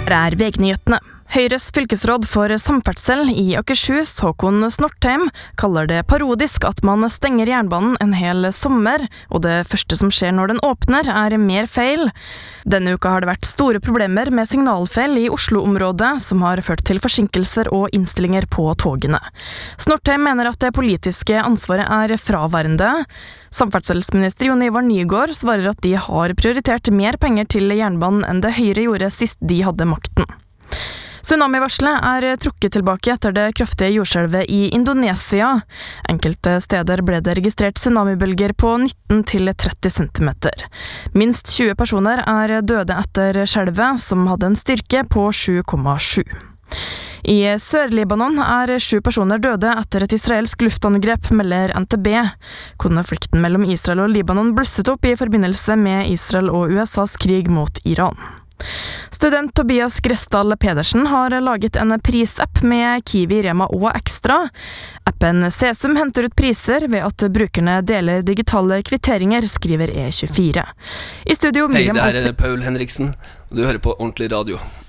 Her vegnyhetene. Høyres fylkesråd for samferdsel I Akershus, Håkon Snortheim, kaller det parodisk at man stenger jernbanen en hel sommer, og det første som skjer når den åpner mer feil. Denne uka har det vært store problemer med signalfeil I Oslo-området, som har ført til forsinkelser og innstillinger på togene. Snortheim mener at det politiske ansvaret fraværende. Samferdselsminister Jon Ivar Nygård svarer at de har prioritert mer penger til jernbanen enn det Høyre gjorde sist de hadde makten. Tsunami-varselet trukket tilbake etter det kraftige jordskjelvet I Indonesia. Enkelte steder ble det registrert tsunamibølger på 19 til 30 centimeter. Minst 20 personer døde etter skjelvet, som hadde en styrke på 7,7. I Sør-Libanon 7 personer døde etter et israelsk luftangrep, melder NTB. Konflikten mellom Israel og Libanon blusset opp I forbindelse med Israel og USAs krig mot Iran. Student Tobias Grestad Pedersen har laget en prisapp med Kiwi, Rema og Extra. Appen Sesum henter ut priser ved at brukerne deler digitale kvitteringer, skriver E24. I studio Hei, det her Paul Henriksen, og du hører på Ordentlig Radio.